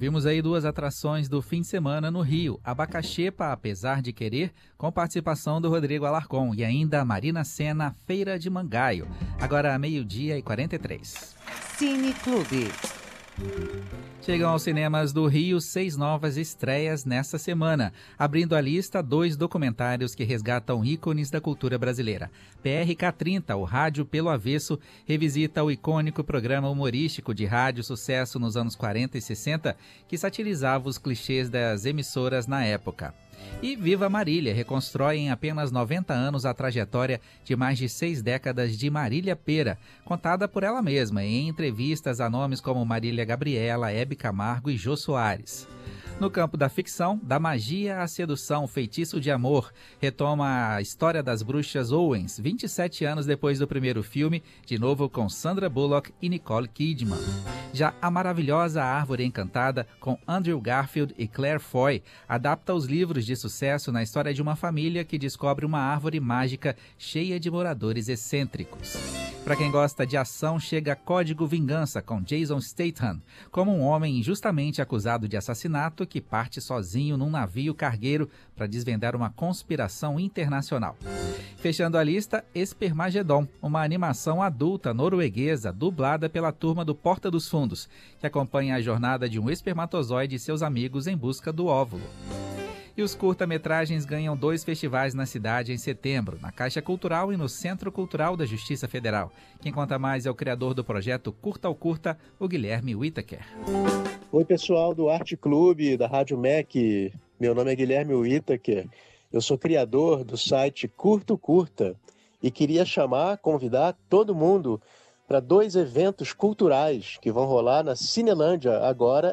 Ouvimos aí duas atrações do fim de semana no Rio. Abacaxepa, Apesar de Querer, com participação do Rodrigo Alarcon. E ainda a Marina Sena, Feira de Mangaio. Agora, 12h43. Cine Clube. Chegam aos cinemas do Rio 6 novas estreias nesta semana, abrindo a lista 2 documentários que resgatam ícones da cultura brasileira. PRK30, o Rádio pelo Avesso, revisita o icônico programa humorístico de rádio sucesso nos anos 40 e 60, que satirizava os clichês das emissoras na época. E Viva Marília reconstrói em apenas 90 anos a trajetória de mais de 6 décadas de Marília Pêra, contada por ela mesma em entrevistas a nomes como Marília Gabriela, Hebe Camargo e Jô Soares. No campo da ficção, Da Magia à Sedução, Feitiço de Amor, retoma a história das bruxas Owens, 27 anos depois do primeiro filme, de novo com Sandra Bullock e Nicole Kidman. Já A Maravilhosa Árvore Encantada, com Andrew Garfield e Claire Foy, adapta os livros de sucesso na história de uma família que descobre uma árvore mágica cheia de moradores excêntricos. Para quem gosta de ação, chega Código Vingança, com Jason Statham, como um homem injustamente acusado de assassinato que parte sozinho num navio cargueiro para desvendar uma conspiração internacional. Fechando a lista, Espermagedon, uma animação adulta norueguesa dublada pela turma do Porta dos Fundos, que acompanha a jornada de um espermatozoide e seus amigos em busca do óvulo. E os curta-metragens ganham 2 festivais na cidade em setembro, na Caixa Cultural e no Centro Cultural da Justiça Federal. Quem conta mais é o criador do projeto Curta ao Curta, o Guilherme Whittaker. Oi, pessoal do Arte Clube, da Rádio MEC. Meu nome é Guilherme Whittaker. Eu sou criador do site Curto Curta e queria convidar todo mundo para 2 eventos culturais que vão rolar na Cinelândia agora